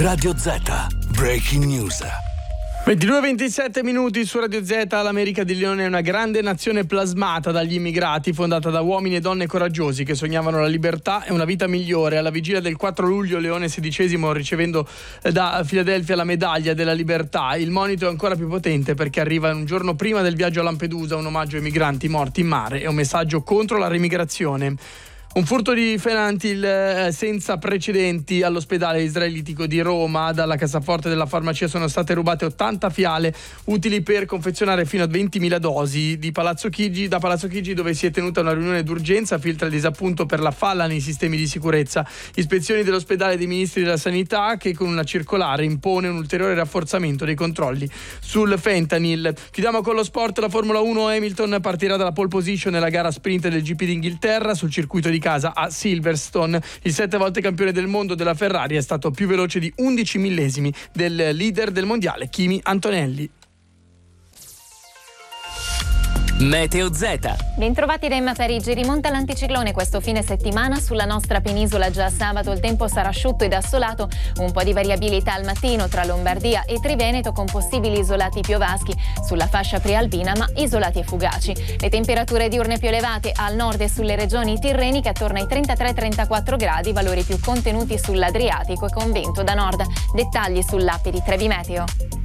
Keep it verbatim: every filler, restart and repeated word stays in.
Radio Z, Breaking News. ventidue e ventisette minuti su Radio Z. L'America di Leone è una grande nazione plasmata dagli immigrati, fondata da uomini e donne coraggiosi che sognavano la libertà e una vita migliore. Alla vigilia del quattro luglio Leone sedicesimo, ricevendo da Filadelfia la medaglia della libertà. Il monito è ancora più potente perché arriva un giorno prima del viaggio a Lampedusa, un omaggio ai migranti morti in mare e un messaggio contro la remigrazione. Un furto di Fenantil eh, senza precedenti all'ospedale israelitico di Roma. Dalla cassaforte della farmacia sono state rubate ottanta fiale utili per confezionare fino a ventimila dosi. Di Palazzo Chigi, da Palazzo Chigi, dove si è tenuta una riunione d'urgenza, filtra il disappunto per la falla nei sistemi di sicurezza. Ispezioni dell'ospedale dei ministri della sanità, che con una circolare impone un ulteriore rafforzamento dei controlli sul fentanyl. Chiudiamo con lo sport. La Formula uno. Hamilton partirà dalla pole position nella gara sprint del G P d'Inghilterra sul circuito di casa a Silverstone. Il sette volte campione del mondo della Ferrari è stato più veloce di undici millesimi del leader del mondiale Kimi Antonelli. Meteo Z. Bentrovati dai Matarigi. Rimonta l'anticiclone questo fine settimana sulla nostra penisola. Già sabato il tempo sarà asciutto ed assolato, un po' di variabilità al mattino tra Lombardia e Triveneto, con possibili isolati piovaschi sulla fascia prealpina, ma isolati e fugaci. Le temperature diurne più elevate al nord e sulle regioni tirreniche attorno ai trentatré trentaquattro gradi, valori più contenuti sull'Adriatico e con vento da nord. Dettagli sull'app di Trevi Meteo.